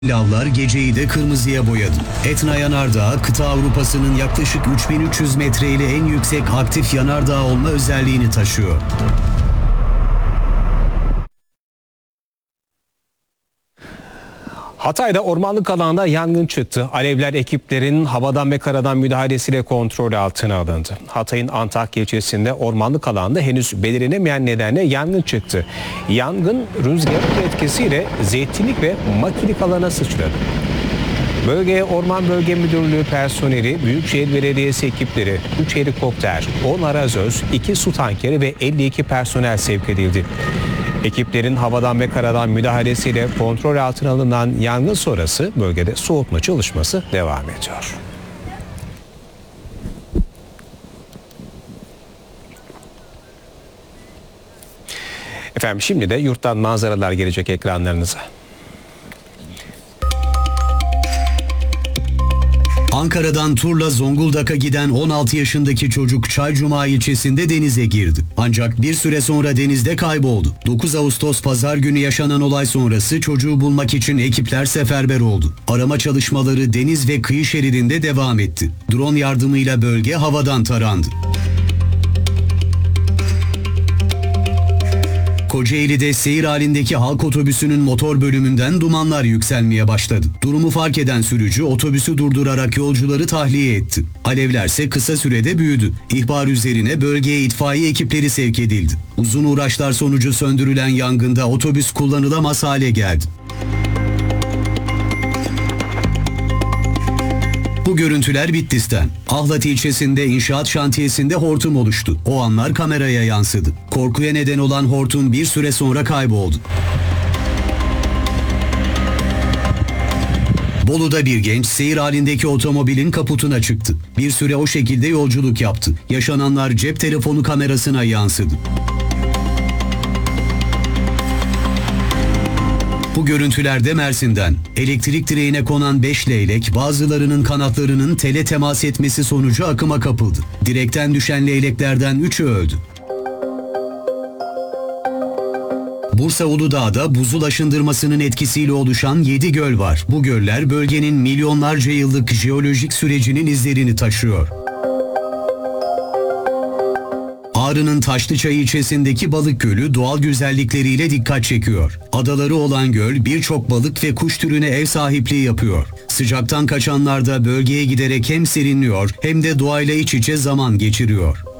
Lavlar geceyi de kırmızıya boyadı. Etna Yanardağ, kıta Avrupa'sının yaklaşık 3300 metre ile en yüksek aktif yanardağ olma özelliğini taşıyor. Hatay'da ormanlık alanda yangın çıktı. Alevler ekiplerin havadan ve karadan müdahalesiyle kontrol altına alındı. Hatay'ın Antakya ilçesinde ormanlık alanda henüz belirlenemeyen nedenle yangın çıktı. Yangın rüzgarın etkisiyle zeytinlik ve makilik alana sıçradı. Bölgeye Orman Bölge Müdürlüğü personeli, Büyükşehir Belediyesi ekipleri, 3 helikopter, 10 arazöz, 2 su tankeri ve 52 personel sevk edildi. Ekiplerin havadan ve karadan müdahalesiyle kontrol altına alınan yangın sonrası bölgede soğutma çalışması devam ediyor. Efendim şimdi de yurttan manzaralar gelecek ekranlarınıza. Ankara'dan turla Zonguldak'a giden 16 yaşındaki çocuk Çaycuma ilçesinde denize girdi. Ancak bir süre sonra denizde kayboldu. 9 Ağustos Pazar günü yaşanan olay sonrası çocuğu bulmak için ekipler seferber oldu. Arama çalışmaları deniz ve kıyı şeridinde devam etti. Drone yardımıyla bölge havadan tarandı. Kocaeli'de seyir halindeki halk otobüsünün motor bölümünden dumanlar yükselmeye başladı. Durumu fark eden sürücü otobüsü durdurarak yolcuları tahliye etti. Alevlerse kısa sürede büyüdü. İhbar üzerine bölgeye itfaiye ekipleri sevk edildi. Uzun uğraşlar sonucu söndürülen yangında otobüs kullanılamaz hale geldi. Bu görüntüler Bitlis'ten. Ahlat ilçesinde inşaat şantiyesinde hortum oluştu. O anlar kameraya yansıdı. Korkuya neden olan hortum bir süre sonra kayboldu. Bolu'da bir genç seyir halindeki otomobilin kaputuna çıktı. Bir süre o şekilde yolculuk yaptı. Yaşananlar cep telefonu kamerasına yansıdı. Bu görüntülerde Mersin'den. Elektrik direğine konan 5 leylek bazılarının kanatlarının tele temas etmesi sonucu akıma kapıldı. Direkten düşen leyleklerden 3'ü öldü. Bursa Uludağ'da buzul aşındırmasının etkisiyle oluşan 7 göl var. Bu göller bölgenin milyonlarca yıllık jeolojik sürecinin izlerini taşıyor. Ağrı'nın Taşlıçay ilçesindeki Balık Gölü doğal güzellikleriyle dikkat çekiyor. Adaları olan göl birçok balık ve kuş türüne ev sahipliği yapıyor. Sıcaktan kaçanlar da bölgeye giderek hem serinliyor hem de doğayla iç içe zaman geçiriyor.